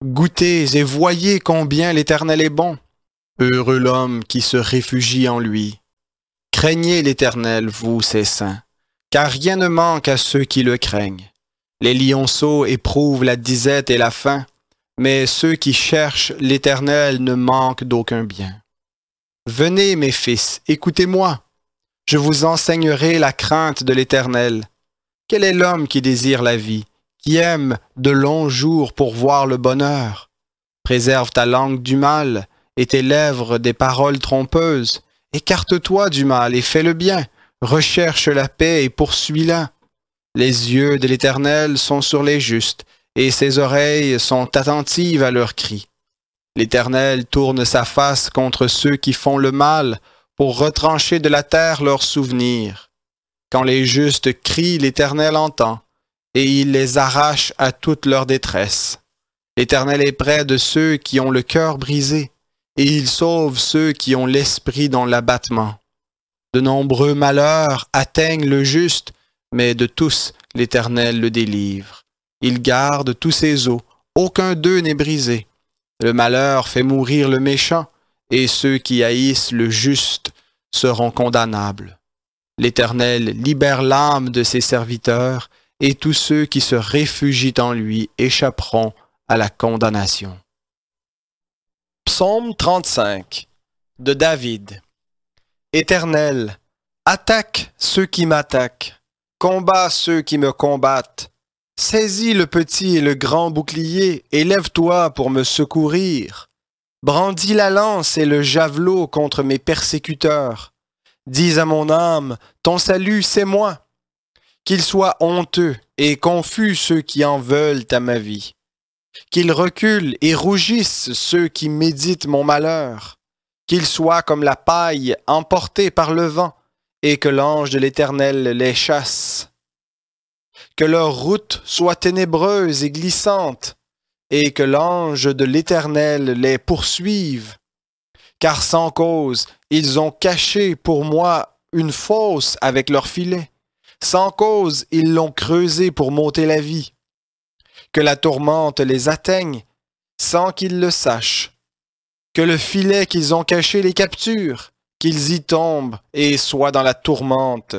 Goûtez et voyez combien l'Éternel est bon. Heureux l'homme qui se réfugie en lui. Craignez l'Éternel, vous ses saints, car rien ne manque à ceux qui le craignent. Les lionceaux éprouvent la disette et la faim, mais ceux qui cherchent l'Éternel ne manquent d'aucun bien. Venez, mes fils, écoutez-moi. Je vous enseignerai la crainte de l'Éternel. Quel est l'homme qui désire la vie, qui aime de longs jours pour voir le bonheur? Préserve ta langue du mal et tes lèvres des paroles trompeuses. Écarte-toi du mal et fais le bien. Recherche la paix et poursuis-la. Les yeux de l'Éternel sont sur les justes, et ses oreilles sont attentives à leurs cris. L'Éternel tourne sa face contre ceux qui font le mal, pour retrancher de la terre leurs souvenirs. Quand les justes crient, l'Éternel entend, et il les arrache à toute leur détresse. L'Éternel est près de ceux qui ont le cœur brisé, et il sauve ceux qui ont l'esprit dans l'abattement. De nombreux malheurs atteignent le juste, mais de tous l'Éternel le délivre. Il garde tous ses os, aucun d'eux n'est brisé. Le malheur fait mourir le méchant, et ceux qui haïssent le juste seront condamnables. L'Éternel libère l'âme de ses serviteurs, et tous ceux qui se réfugient en lui échapperont à la condamnation. Psaume 35 de David. Éternel, attaque ceux qui m'attaquent, combat ceux qui me combattent. Saisis le petit et le grand bouclier, et lève-toi pour me secourir. Brandis la lance et le javelot contre mes persécuteurs. Dis à mon âme, ton salut c'est moi. Qu'ils soient honteux et confus ceux qui en veulent à ma vie. Qu'ils reculent et rougissent ceux qui méditent mon malheur. Qu'ils soient comme la paille emportée par le vent, et que l'ange de l'Éternel les chasse. Que leur route soit ténébreuse et glissante, et que l'ange de l'Éternel les poursuive. Car sans cause, ils ont caché pour moi une fosse avec leur filet. Sans cause, ils l'ont creusé pour m'ôter la vie. Que la tourmente les atteigne, sans qu'ils le sachent. Que le filet qu'ils ont caché les capture, qu'ils y tombent et soient dans la tourmente.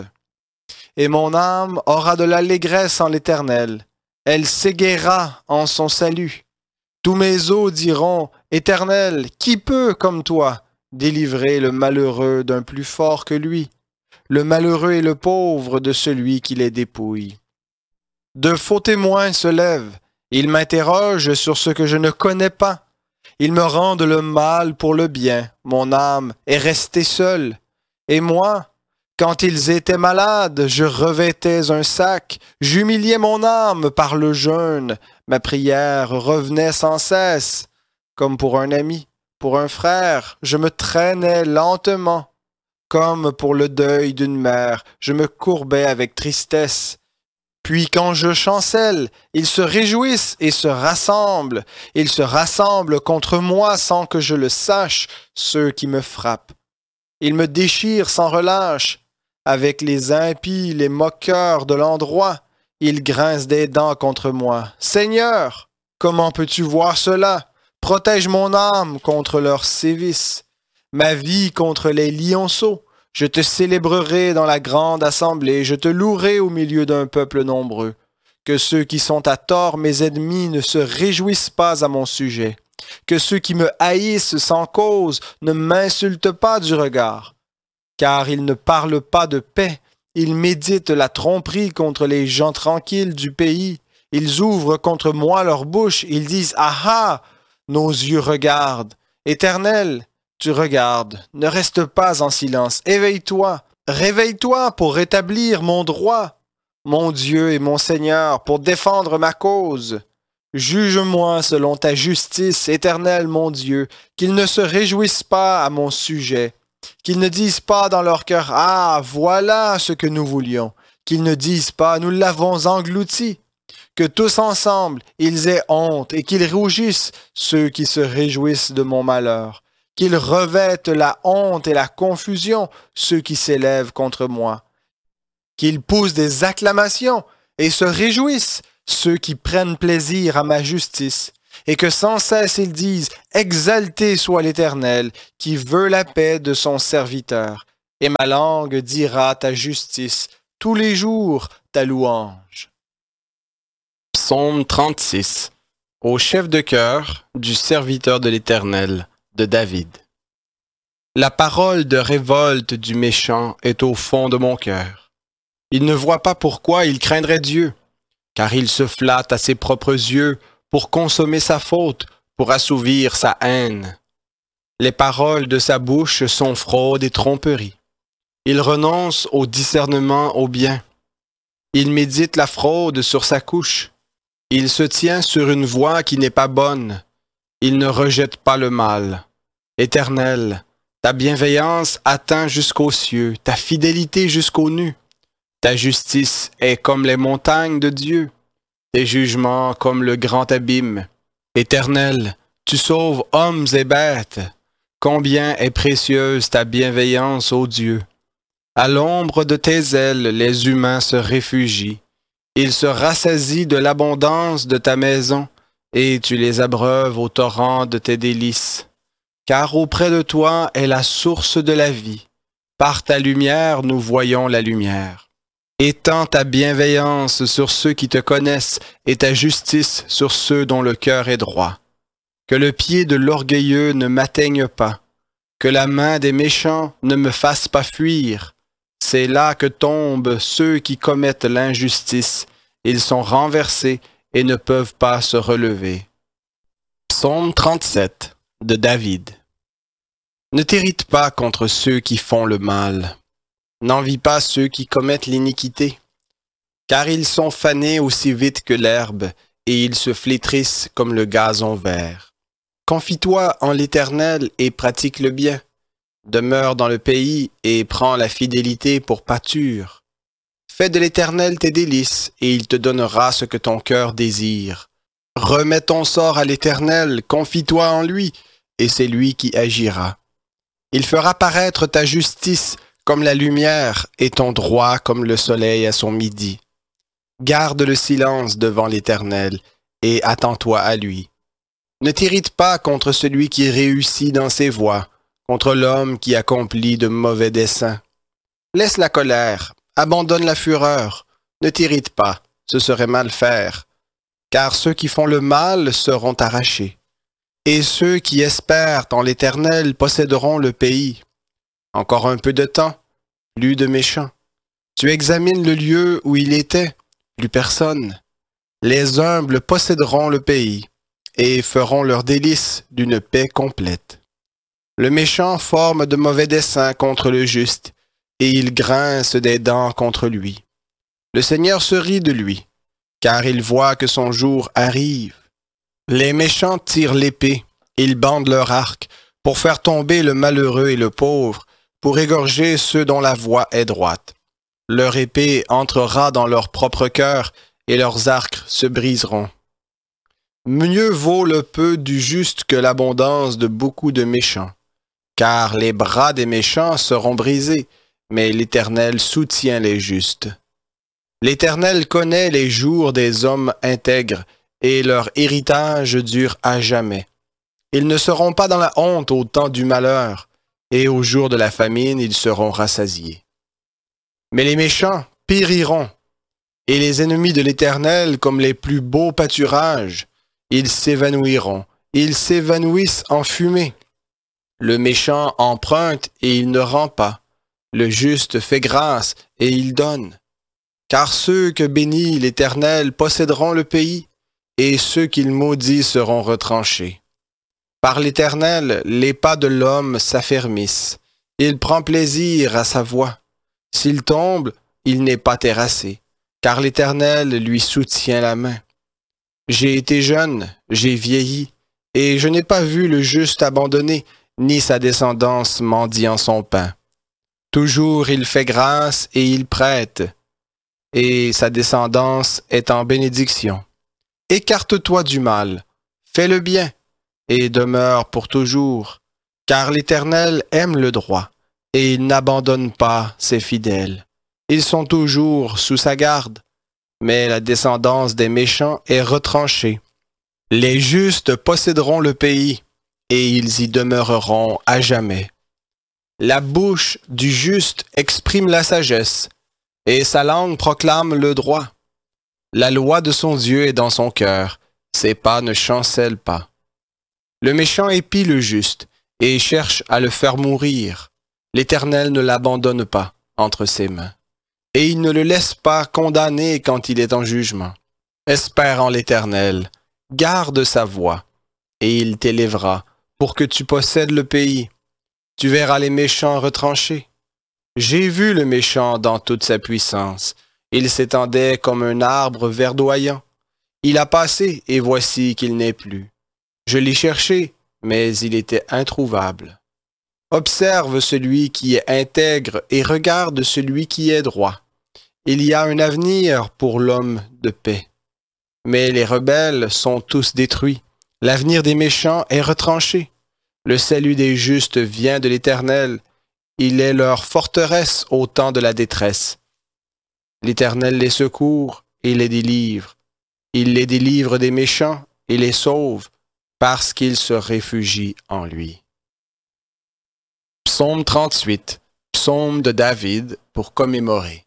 Et mon âme aura de l'allégresse en l'Éternel. Elle s'égaiera en son salut. Tous mes os diront, Éternel, qui peut, comme toi, délivrer le malheureux d'un plus fort que lui, le malheureux et le pauvre de celui qui les dépouille. De faux témoins se lèvent. Ils m'interrogent sur ce que je ne connais pas. Ils me rendent le mal pour le bien. Mon âme est restée seule. Et moi, quand ils étaient malades, je revêtais un sac. J'humiliais mon âme par le jeûne. Ma prière revenait sans cesse. Comme pour un ami, pour un frère, je me traînais lentement. Comme pour le deuil d'une mère, je me courbais avec tristesse. Puis quand je chancelle, ils se réjouissent et se rassemblent. Ils se rassemblent contre moi sans que je le sache, ceux qui me frappent. Ils me déchirent sans relâche. Avec les impies, les moqueurs de l'endroit, ils grincent des dents contre moi. Seigneur, comment peux-tu voir cela? Protège mon âme contre leurs sévices, ma vie contre les lionceaux. Je te célébrerai dans la grande assemblée, je te louerai au milieu d'un peuple nombreux. Que ceux qui sont à tort mes ennemis ne se réjouissent pas à mon sujet. Que ceux qui me haïssent sans cause ne m'insultent pas du regard. Car ils ne parlent pas de paix, ils méditent la tromperie contre les gens tranquilles du pays. Ils ouvrent contre moi leur bouche, ils disent « Ah ah !» Nos yeux regardent. Éternel, tu regardes, ne reste pas en silence, éveille-toi, réveille-toi pour rétablir mon droit, mon Dieu et mon Seigneur, pour défendre ma cause. Juge-moi selon ta justice, Éternel mon Dieu, qu'ils ne se réjouissent pas à mon sujet, qu'ils ne disent pas dans leur cœur « Ah, voilà ce que nous voulions », qu'ils ne disent pas « Nous l'avons englouti ». Que tous ensemble, ils aient honte et qu'ils rougissent, ceux qui se réjouissent de mon malheur. Qu'ils revêtent la honte et la confusion, ceux qui s'élèvent contre moi. Qu'ils poussent des acclamations et se réjouissent, ceux qui prennent plaisir à ma justice. et que sans cesse ils disent « Exalté soit l'Éternel, qui veut la paix de son serviteur. » Et ma langue dira ta justice, tous les jours ta louange. Psaume 36. Au chef de chœur du serviteur de l'Éternel, de David. La parole de révolte du méchant est au fond de mon cœur. Il ne voit pas pourquoi il craindrait Dieu, car il se flatte à ses propres yeux pour consommer sa faute, pour assouvir sa haine. Les paroles de sa bouche sont fraude et tromperie. Il renonce au discernement au bien. Il médite la fraude sur sa couche. Il se tient sur une voie qui n'est pas bonne. Il ne rejette pas le mal. Éternel, ta bienveillance atteint jusqu'aux cieux, ta fidélité jusqu'aux nues. Ta justice est comme les montagnes de Dieu, tes jugements comme le grand abîme. Éternel, tu sauves hommes et bêtes. Combien est précieuse ta bienveillance, ô Dieu! À l'ombre de tes ailes, les humains se réfugient. Ils se rassasient de l'abondance de ta maison, et tu les abreuves au torrent de tes délices. Car auprès de toi est la source de la vie. Par ta lumière, nous voyons la lumière. Étends ta bienveillance sur ceux qui te connaissent et ta justice sur ceux dont le cœur est droit. Que le pied de l'orgueilleux ne m'atteigne pas, que la main des méchants ne me fasse pas fuir. C'est là que tombent ceux qui commettent l'injustice. Ils sont renversés et ne peuvent pas se relever. Psaume 37 de David. Ne t'irrite pas contre ceux qui font le mal. N'envie pas ceux qui commettent l'iniquité, car ils sont fanés aussi vite que l'herbe, et ils se flétrissent comme le gazon vert. Confie-toi en l'Éternel et pratique le bien. Demeure dans le pays et prends la fidélité pour pâture. Fais de l'Éternel tes délices, et il te donnera ce que ton cœur désire. Remets ton sort à l'Éternel, confie-toi en lui, et c'est lui qui agira. Il fera paraître ta justice comme la lumière et ton droit comme le soleil à son midi. Garde le silence devant l'Éternel et attends-toi à lui. Ne t'irrite pas contre celui qui réussit dans ses voies, contre l'homme qui accomplit de mauvais desseins. Laisse la colère, abandonne la fureur, ne t'irrite pas, ce serait mal faire, car ceux qui font le mal seront arrachés, et ceux qui espèrent en l'Éternel posséderont le pays. Encore un peu de temps, plus de méchants. Tu examines le lieu où il était, plus personne. Les humbles posséderont le pays et feront leurs délices d'une paix complète. Le méchant forme de mauvais desseins contre le juste, et il grince des dents contre lui. Le Seigneur se rit de lui, car il voit que son jour arrive. Les méchants tirent l'épée, ils bandent leur arc, pour faire tomber le malheureux et le pauvre, pour égorger ceux dont la voie est droite. Leur épée entrera dans leur propre cœur, et leurs arcs se briseront. Mieux vaut le peu du juste que l'abondance de beaucoup de méchants, car les bras des méchants seront brisés, mais l'Éternel soutient les justes. L'Éternel connaît les jours des hommes intègres, et leur héritage dure à jamais. Ils ne seront pas dans la honte au temps du malheur, et au jour de la famine, ils seront rassasiés. Mais les méchants périront, et les ennemis de l'Éternel, comme les plus beaux pâturages, ils s'évanouiront, ils s'évanouissent en fumée. Le méchant emprunte et il ne rend pas, le juste fait grâce et il donne. Car ceux que bénit l'Éternel posséderont le pays, et ceux qu'il maudit seront retranchés. Par l'Éternel, les pas de l'homme s'affermissent. Il prend plaisir à sa voie. S'il tombe, il n'est pas terrassé, car l'Éternel lui soutient la main. J'ai été jeune, j'ai vieilli, et je n'ai pas vu le juste abandonné, ni sa descendance mendiant son pain. Toujours il fait grâce et il prête, et sa descendance est en bénédiction. Écarte-toi du mal, fais le bien, et demeure pour toujours, car l'Éternel aime le droit, et il n'abandonne pas ses fidèles. Ils sont toujours sous sa garde, mais la descendance des méchants est retranchée. Les justes posséderont le pays, et ils y demeureront à jamais. La bouche du juste exprime la sagesse, et sa langue proclame le droit. La loi de son Dieu est dans son cœur, ses pas ne chancellent pas. Le méchant épie le juste, et cherche à le faire mourir. L'Éternel ne l'abandonne pas entre ses mains, et il ne le laisse pas condamner quand il est en jugement. Espère en l'Éternel, garde sa voie, et il t'élèvera pour que tu possèdes le pays. Tu verras les méchants retranchés. J'ai vu le méchant dans toute sa puissance. Il s'étendait comme un arbre verdoyant. Il a passé, et voici qu'il n'est plus. Je l'ai cherché, mais il était introuvable. Observe celui qui est intègre et regarde celui qui est droit. Il y a un avenir pour l'homme de paix. Mais les rebelles sont tous détruits. L'avenir des méchants est retranché. Le salut des justes vient de l'Éternel. Il est leur forteresse au temps de la détresse. L'Éternel les secourt et les délivre. Il les délivre des méchants et les sauve parce qu'ils se réfugient en lui. Psaume 38, psaume de David pour commémorer.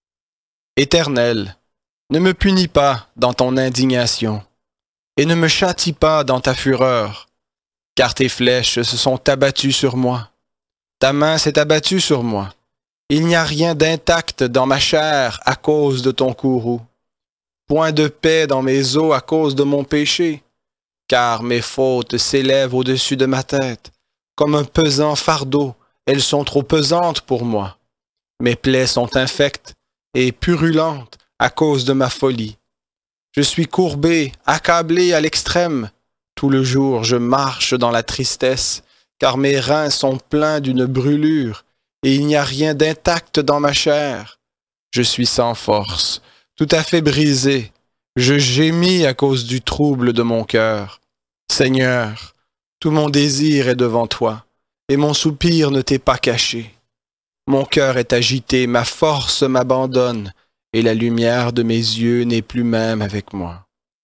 Éternel, ne me punis pas dans ton indignation, et ne me châtie pas dans ta fureur, car tes flèches se sont abattues sur moi. Ta main s'est abattue sur moi. Il n'y a rien d'intact dans ma chair à cause de ton courroux. Point de paix dans mes os à cause de mon péché, car mes fautes s'élèvent au-dessus de ma tête. Comme un pesant fardeau, elles sont trop pesantes pour moi. Mes plaies sont infectes et purulentes à cause de ma folie. Je suis courbé, accablé à l'extrême. Tout le jour, je marche dans la tristesse, car mes reins sont pleins d'une brûlure, et il n'y a rien d'intact dans ma chair. Je suis sans force, tout à fait brisé. Je gémis à cause du trouble de mon cœur. Seigneur, tout mon désir est devant toi, et mon soupir ne t'est pas caché. Mon cœur est agité, ma force m'abandonne, et la lumière de mes yeux n'est plus même avec moi.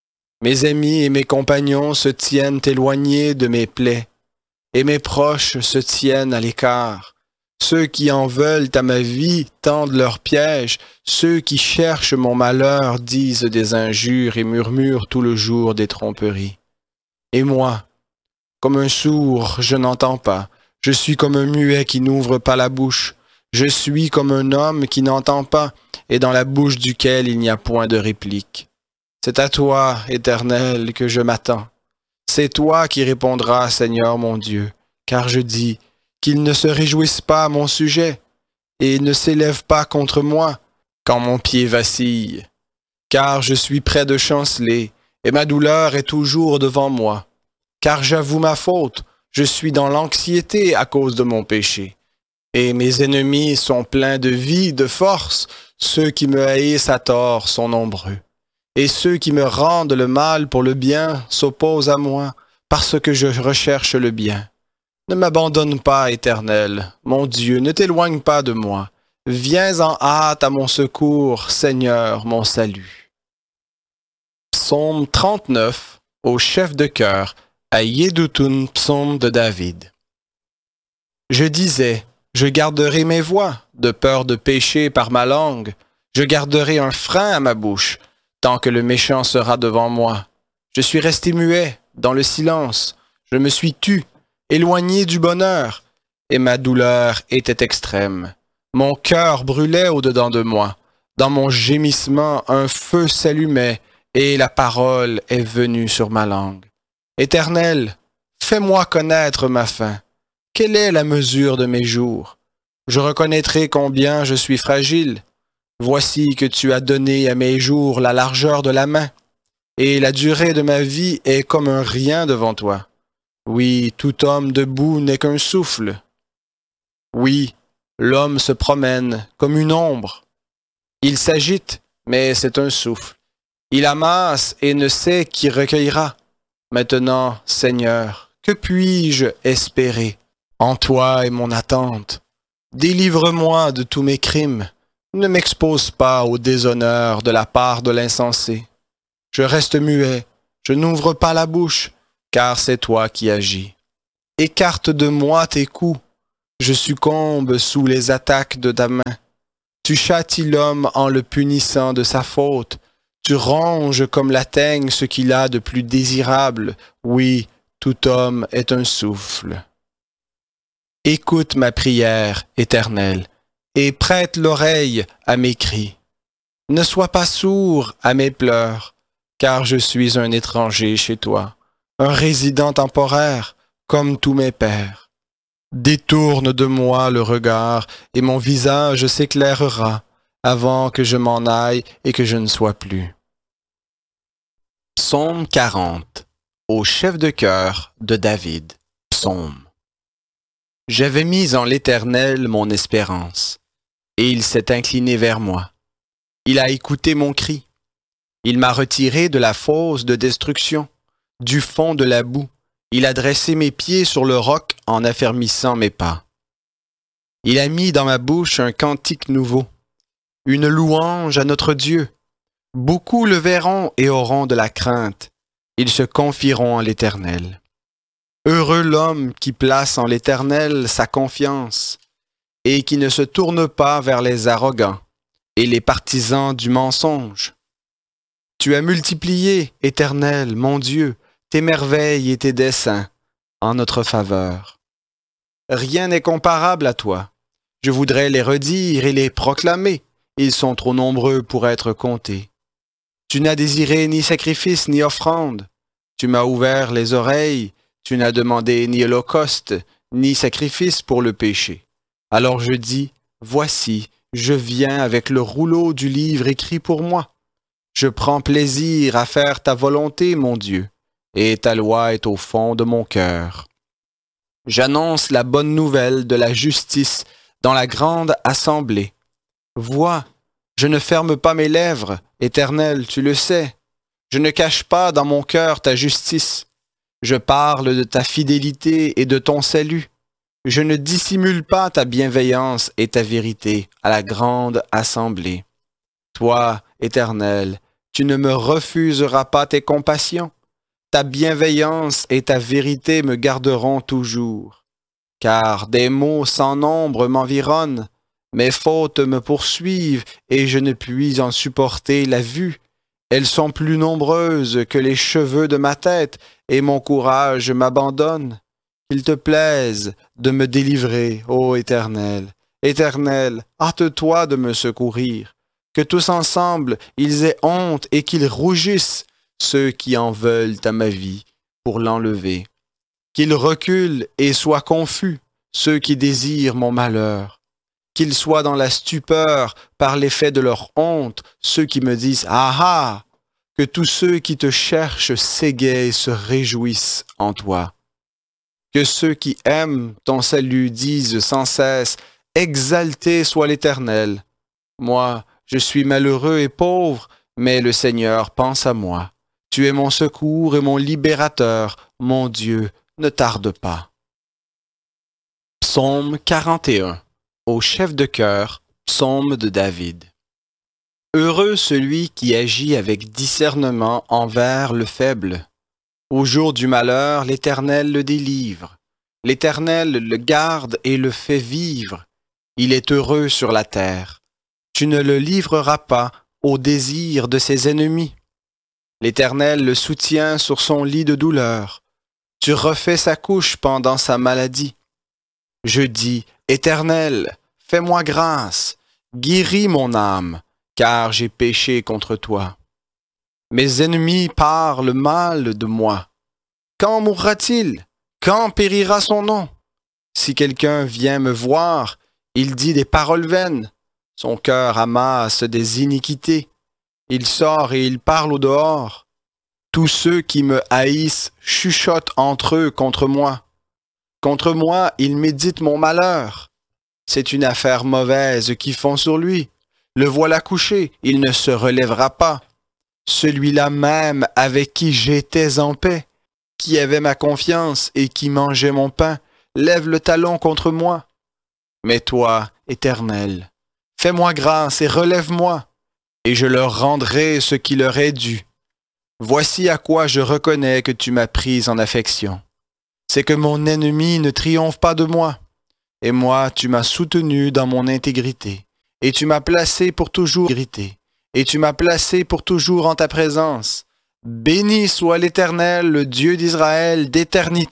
Mes amis et mes compagnons se tiennent éloignés de mes plaies, et mes proches se tiennent à l'écart. Ceux qui en veulent à ma vie tendent leurs pièges, ceux qui cherchent mon malheur disent des injures et murmurent tout le jour des tromperies. Et moi, comme un sourd, je n'entends pas, je suis comme un muet qui n'ouvre pas la bouche, je suis comme un homme qui n'entend pas, et dans la bouche duquel il n'y a point de réplique. C'est à toi, Éternel, que je m'attends. C'est toi qui répondras, Seigneur mon Dieu, car je dis qu'ils ne se réjouissent pas à mon sujet, et ne s'élèvent pas contre moi quand mon pied vacille. Car je suis près de chanceler, et ma douleur est toujours devant moi. Car j'avoue ma faute, je suis dans l'anxiété à cause de mon péché. Et mes ennemis sont pleins de vie, de force, ceux qui me haïssent à tort sont nombreux. Et ceux qui me rendent le mal pour le bien s'opposent à moi, parce que je recherche le bien. Ne m'abandonne pas, Éternel, mon Dieu, ne t'éloigne pas de moi. Viens en hâte à mon secours, Seigneur, mon salut. Psaume 39, au chef de chœur, à Yédoutun, psaume de David. Je disais, je garderai mes voies, de peur de pécher par ma langue. Je garderai un frein à ma bouche, tant que le méchant sera devant moi. Je suis resté muet, dans le silence. Je me suis tu, éloigné du bonheur, et ma douleur était extrême. Mon cœur brûlait au-dedans de moi. Dans mon gémissement, un feu s'allumait, et la parole est venue sur ma langue. Éternel, fais-moi connaître ma fin. Quelle est la mesure de mes jours? Je reconnaîtrai combien je suis fragile. Voici que tu as donné à mes jours la largeur de la main, et la durée de ma vie est comme un rien devant toi. Oui, tout homme debout n'est qu'un souffle. Oui, l'homme se promène comme une ombre. Il s'agite, mais c'est un souffle. Il amasse et ne sait qui recueillera. Maintenant, Seigneur, que puis-je espérer? En toi est mon attente. Délivre-moi de tous mes crimes. Ne m'expose pas au déshonneur de la part de l'insensé. Je reste muet, Je n'ouvre pas la bouche, car c'est toi qui agis. Écarte de moi tes coups. Je succombe sous les attaques de ta main. Tu châties l'homme en le punissant de sa faute. Tu ronges comme la teigne ce qu'il a de plus désirable. Oui, tout homme est un souffle. Écoute ma prière, Éternel, et prête l'oreille à mes cris. Ne sois pas sourd à mes pleurs, car je suis un étranger chez toi, un résident temporaire, comme tous mes pères. Détourne de moi le regard, et mon visage s'éclairera, avant que je m'en aille et que je ne sois plus. Psaume 40. Au chef de chœur de David. Psaume. J'avais mis en l'Éternel mon espérance, et il s'est incliné vers moi. Il a écouté mon cri. Il m'a retiré de la fosse de destruction, du fond de la boue. Il a dressé mes pieds sur le roc en affermissant mes pas. Il a mis dans ma bouche un cantique nouveau, une louange à notre Dieu. Beaucoup le verront et auront de la crainte. Ils se confieront en l'Éternel. Heureux l'homme qui place en l'Éternel sa confiance et qui ne se tourne pas vers les arrogants et les partisans du mensonge. Tu as multiplié, Éternel, mon Dieu, tes merveilles et tes desseins en notre faveur. Rien n'est comparable à toi. Je voudrais les redire et les proclamer. Ils sont trop nombreux pour être comptés. Tu n'as désiré ni sacrifice ni offrande. Tu m'as ouvert les oreilles. Tu n'as demandé ni holocauste, ni sacrifice pour le péché. Alors je dis, voici, je viens avec le rouleau du livre écrit pour moi. Je prends plaisir à faire ta volonté, mon Dieu, et ta loi est au fond de mon cœur. J'annonce la bonne nouvelle de la justice dans la grande assemblée. Vois, je ne ferme pas mes lèvres, Éternel, tu le sais. Je ne cache pas dans mon cœur ta justice. Je parle de ta fidélité et de ton salut. Je ne dissimule pas ta bienveillance et ta vérité à la grande assemblée. Toi, Éternel, tu ne me refuseras pas tes compassions. Ta bienveillance et ta vérité me garderont toujours. Car des maux sans nombre m'environnent, mes fautes me poursuivent et je ne puis en supporter la vue. Elles sont plus nombreuses que les cheveux de ma tête et mon courage m'abandonne. Qu'il te plaise de me délivrer, ô Éternel. Éternel, hâte-toi de me secourir. Que tous ensemble ils aient honte et qu'ils rougissent, ceux qui en veulent à ma vie, pour l'enlever. Qu'ils reculent et soient confus, ceux qui désirent mon malheur. Qu'ils soient dans la stupeur par l'effet de leur honte, ceux qui me disent « Ah ah !» Que tous ceux qui te cherchent s'égayent et se réjouissent en toi. Que ceux qui aiment ton salut disent sans cesse « Exalté soit l'Éternel !» Moi, je suis malheureux et pauvre, mais le Seigneur pense à moi. Tu es mon secours et mon libérateur, mon Dieu, ne tarde pas. Psaume 41. Au chef de chœur, psaume de David. Heureux celui qui agit avec discernement envers le faible. Au jour du malheur, l'Éternel le délivre. L'Éternel le garde et le fait vivre. Il est heureux sur la terre. Tu ne le livreras pas au désir de ses ennemis. L'Éternel le soutient sur son lit de douleur. Tu refais sa couche pendant sa maladie. Je dis, Éternel, fais-moi grâce, guéris mon âme, car j'ai péché contre toi. Mes ennemis parlent mal de moi. Quand mourra-t-il? Quand périra son nom? Si quelqu'un vient me voir, il dit des paroles vaines. Son cœur amasse des iniquités. Il sort et il parle au dehors. Tous ceux qui me haïssent chuchotent entre eux contre moi. Contre moi, ils méditent mon malheur. C'est une affaire mauvaise qu'ils font sur lui. Le voilà couché, il ne se relèvera pas. Celui-là même avec qui j'étais en paix, qui avait ma confiance et qui mangeait mon pain, lève le talon contre moi. Mais toi, Éternel, fais-moi grâce et relève-moi, et je leur rendrai ce qui leur est dû. Voici à quoi je reconnais que tu m'as prise en affection. C'est que mon ennemi ne triomphe pas de moi. Et moi, tu m'as soutenu dans mon intégrité. Et tu m'as placé pour toujours en ta présence. Béni soit l'Éternel, le Dieu d'Israël, d'éternité